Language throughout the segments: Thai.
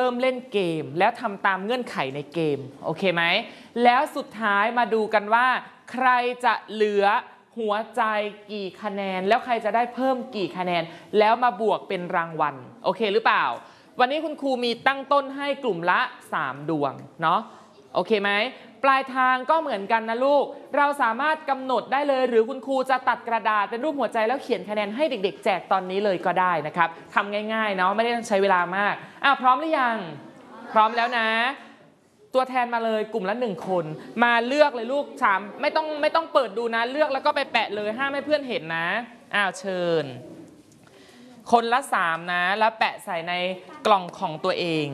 ริ่มเล่นเกมแล้วทำตามเงื่อนไขในเกมโอเคไหมแล้วสุดท้ายมาดูกันว่าใครจะเหลือหัวใจกี่คะแนนแล้วใครจะได้เพิ่มกี่คะแนนแล้วมาบวกเป็นรางวัลโอเคหรือเปล่าวันนี้คุณครูมีตั้งต้นให้กลุ่มละ3ดวงเนาะโอเคไหมปลายทางก็เหมือนกันนะลูกเราสามารถกำหนดได้เลยหรือคุณครูจะตัดกระดาษเป็นรูปหัวใจแล้วเขียนคะแนนให้เด็กๆแจกตอนนี้เลยก็ได้นะครับทำง่ายๆเนาะไม่ได้ต้องใช้เวลามากพร้อมหรือยังพร้อมแล้วนะตัวแทนมาเลยกลุ่มละ1คนมาเลือกเลยลูกถามไม่ต้องเปิดดูนะเลือกแล้วก็ไปแปะเลยห้ามให้เพื่อนเห็นนะเชิญคนละ3นะแล้วแปะใส่ในกล่องของตัวเอง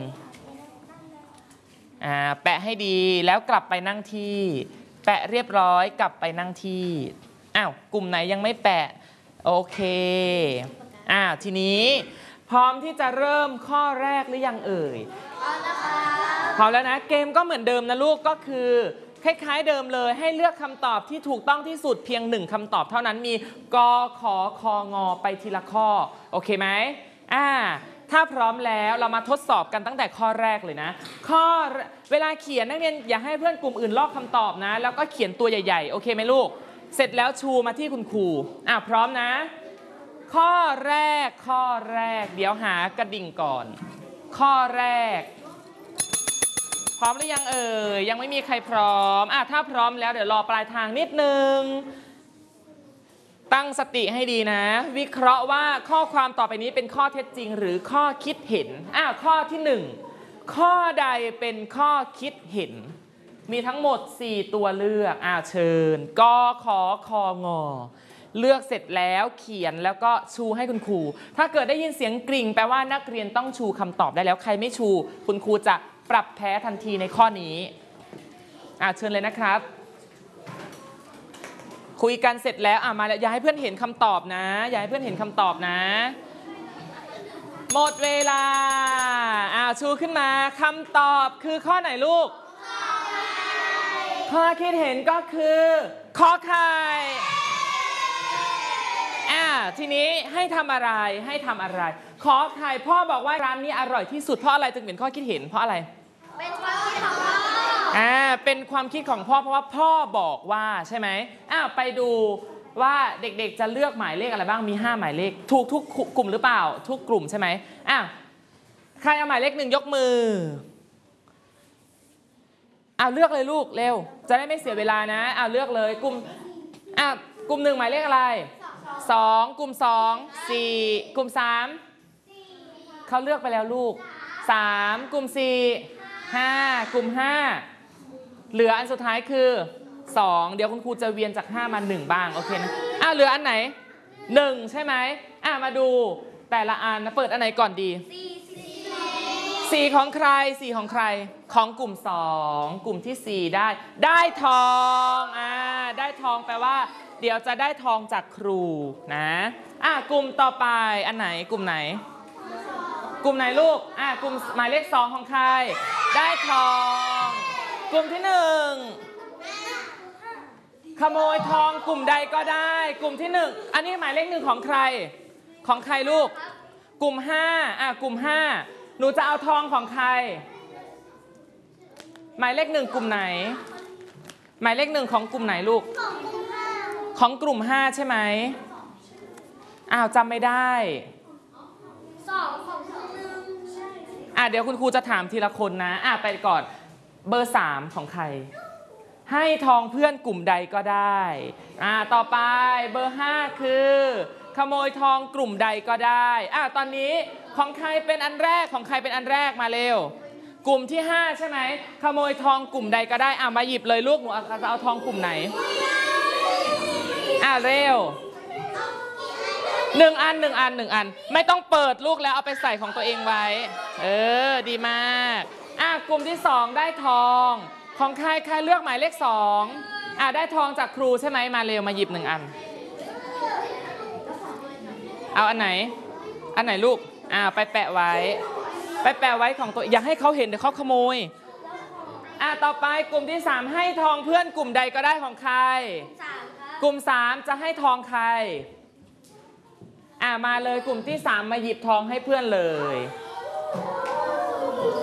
แปะให้ดีแล้วกลับไปนั่งที่แปะเรียบร้อยกลับไปนั่งที่กลุ่มไหนยังไม่แปะโอเคทีนี้พร้อมที่จะเริ่มข้อแรกหรือยังเอ่ยพร้อมแล้วนะเกมก็เหมือนเดิมนะลูกก็คือคล้ายๆเดิมเลยให้เลือกคำตอบที่ถูกต้องที่สุดเพียง1คำตอบเท่านั้นมีกขคงไปทีละข้อโอเคไหมถ้าพร้อมแล้วเรามาทดสอบกันตั้งแต่ข้อแรกเลยนะเวลาเขียนนักเรียนอย่าให้เพื่อนกลุ่มอื่นลอกคำตอบนะแล้วก็เขียนตัวใหญ่ๆโอเคไหมลูกเสร็จแล้วชูมาที่คุณครูพร้อมนะข้อแรกเดี๋ยวหากระดิ่งก่อนข้อแรกพร้อมหรือยังเอ่ยยังไม่มีใครพร้อมถ้าพร้อมแล้วเดี๋ยวรอปลายทางนิดนึงตั้งสติให้ดีนะวิเคราะห์ว่าข้อความต่อไปนี้เป็นข้อเท็จจริงหรือข้อคิดเห็นข้อที่1ข้อใดเป็นข้อคิดเห็นมีทั้งหมด4ตัวเลือกเชิญกขคงเลือกเสร็จแล้วเขียนแล้วก็ชูให้คุณครูถ้าเกิดได้ยินเสียงกริ่งแปลว่านักเรียนต้องชูคำตอบได้แล้วใครไม่ชูคุณครูจะปรับแพ้ทันทีในข้อนี้เชิญเลยนะครับคุยกันเสร็จแล้วมาแล้วอย่าให้เพื่อนเห็นคำตอบนะอย่าให้เพื่อนเห็นคำตอบนะหมดเวลาชูขึ้นมาคำตอบคือข้อไหนลูกข้อคิดเห็นก็คือขอไข่ทีนี้ให้ทำอะไรขอไข่พ่อบอกว่าร้านนี้อร่อยที่สุดเพราะอะไรจึงเป็นข้อคิดเห็นเพราะอะไรเป็นความคิดของพ่อเป็นความคิดของพ่อเพราะว่าพ่อบอกว่าใช่ไหมไปดูว่าเด็กๆจะเลือกหมายเลขอะไรบ้างมี5หมายเลขถูกทุกกลุ่มหรือเปล่าทุกกลุ่มใช่ไหมใครเอาหมายเลข1ยกมือเลือกเลยลูกเร็วจะได้ไม่เสียเวลานะเลือกเลยกลุ่ม1หมายเลขอะไร2กลุ่ม2 4กลุ่ม3เขาเลือกไปแล้วลูก3กลุ่ม4 5กลุ่ม5เหลืออันสุดท้ายคือ2เดี๋ยวคุณครูจะเวียนจาก5มา1บ้างโอเคนะเหลืออันไหน1ใช่ไหมมาดูแต่ละอันนะเปิดอันไหนก่อนดี4ของใครของกลุ่ม2กลุ่มที่4ได้ทองได้ทองแปลว่าเดี๋ยวจะได้ทองจากครูนะกลุ่มต่อไปอันไหนกลุ่มไหนลูกกลุ่มหมายเลข2ของใครได้ทองกลุ่มที่1ขโมยทองกลุ่มใดก็ได้กลุ่มที่1อันนี้หมายเลข1ของใครลูกกลุ่ม5กลุ่ม5หนูจะเอาทองของใครหมายเลข1กลุ่มไหนหมายเลข1ของกลุ่มไหนลูกของกลุ่ม5ใช่ไหมจำไม่ได้2ของ1เดี๋ยวคุณครูจะถามทีละคนนะไปก่อนเบอร์3ของใครให้ทองเพื่อนกลุ่มใดก็ได้ต่อไปเบอร์5คือขโมยทองกลุ่มใดก็ได้ตอนนี้ของใครเป็นอันแรกมาเร็วกลุ่มที่5ใช่ไหมขโมยทองกลุ่มใดก็ได้มาหยิบเลยลูกหนูจะเอาทองกลุ่มไหนเร็ว1 อันไม่ต้องเปิดลูกแล้วเอาไปใส่ของตัวเองไว้ดีมากกลุ่มที่2ได้ทองของใครเลือกหมายเลข2ได้ทองจากครูใช่ไหมมาเร็วมาหยิบ1 อันเอาอันไหนลูกไปแปะไว้ของตัวอย่าให้เขาเห็นเดี๋ยวเขาขโมยต่อไปกลุ่มที่3ให้ทองเพื่อนกลุ่มใดก็ได้ของใครกลุ่ม3จะให้ทองใครมาเลยกลุ่มที่3มาหยิบทองให้เพื่อนเลย